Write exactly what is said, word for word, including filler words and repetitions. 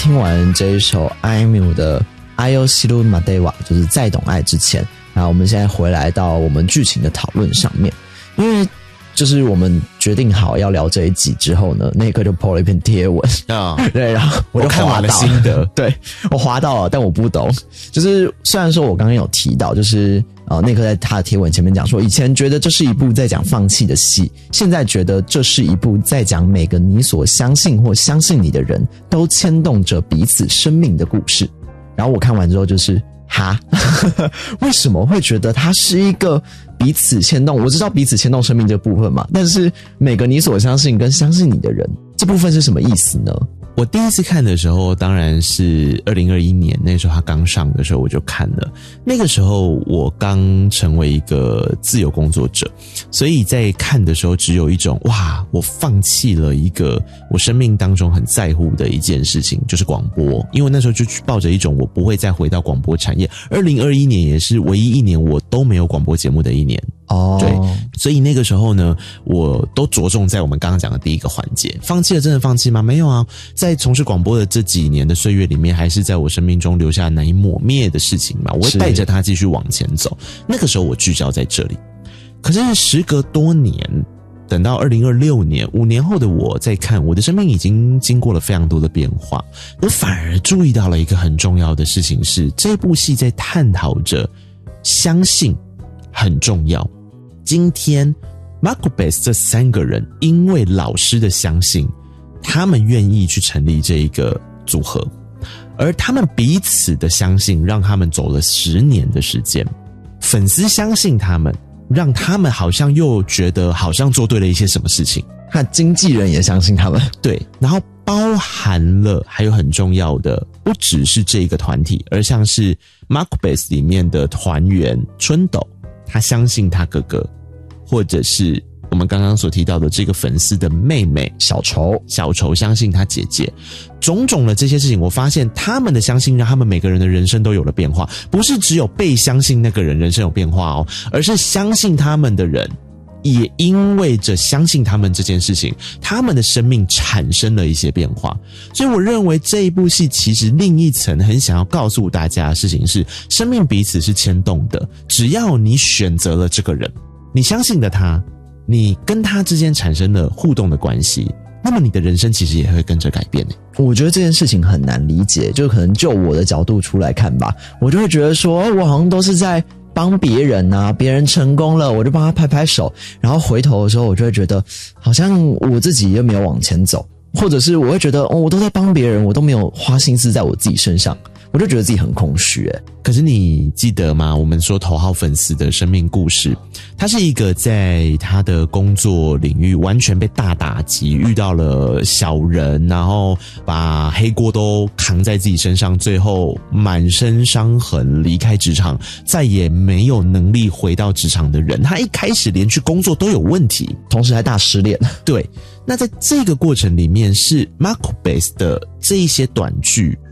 听完这一首 I M U 的 Ayo Shiru Madewa， 就是在懂爱之前，然后我们现在回来到我们剧情的讨论上面，因为就是我们决定好要聊这一集之后呢，那一刻就 po 了一篇贴文啊， oh, 对，然后我就看完了心得， 对，我滑到了，但我不懂，就是虽然说我刚刚有提到，就是呃，那一刻在他的贴文前面讲说，以前觉得这是一部在讲放弃的戏，现在觉得这是一部在讲每个你所相信或相信你的人都牵动着彼此生命的故事。然后我看完之后就是哈为什么会觉得它是一个彼此牵动？我知道彼此牵动生命这部分嘛，但是每个你所相信跟相信你的人这部分是什么意思呢？ 我第一次看的时候当然是二零二一年，那时候他刚上的时候我就看了。那个时候我刚成为一个自由工作者，所以在看的时候只有一种哇，我放弃了一个我生命当中很在乎的一件事情，就是广播。因为那时候就抱着一种我不会再回到广播产业。二零二一年也是唯一一年我都没有广播节目的一年。哦，对，所以那个时候呢，我都着重在我们刚刚讲的第一个环节。放弃了真的放弃吗？没有啊，在从事广播的这几年的岁月里面，还是在我生命中留下难以抹灭的事情嘛，我会带着它继续往前走。那个时候我聚焦在这里。可是时隔多年，等到二零二六年，五年后的我在看，我的生命已经经过了非常多的变化，我反而注意到了一个很重要的事情是，这部戏在探讨着相信很重要。今天 Macbeth 这三个人因为老师的相信，他们愿意去成立这一个组合，而他们彼此的相信让他们走了十年的时间。粉丝相信他们，让他们好像又觉得好像做对了一些什么事情。 那经纪人也相信他们， 对，然后包含了还有很重要的，不只是这个团体，而像是 Macbeth 里面的团员春斗，他相信他哥哥，或者是我们刚刚所提到的这个粉丝的妹妹小丑，小丑相信他姐姐，种种的这些事情，我发现他们的相信让他们每个人的人生都有了变化，不是只有被相信那个人人生有变化哦，而是相信他们的人也因为着相信他们这件事情，他们的生命产生了一些变化。所以我认为这一部戏其实另一层很想要告诉大家的事情是，生命彼此是牵动的，只要你选择了这个人，你相信了他，你跟他之间产生了互动的关系，那么你的人生其实也会跟着改变。 我觉得这件事情很难理解，就可能就我的角度出来看吧，我就会觉得说我好像都是在帮别人啊，别人成功了我就帮他拍拍手，然后回头的时候我就会觉得好像我自己又没有往前走，或者是我会觉得哦，我都在帮别人，我都没有花心思在我自己身上，我就觉得自己很空虚耶。 可是你记得吗？我们说头号粉丝的生命故事，他是一个在他的工作领域完全被大打击，遇到了小人，然后把黑锅都扛在自己身上，最后满身伤痕离开职场，再也没有能力回到职场的人。他一开始连去工作都有问题， 同时还大失恋。 对，那在这个过程里面是 Macbeth 的这一些短剧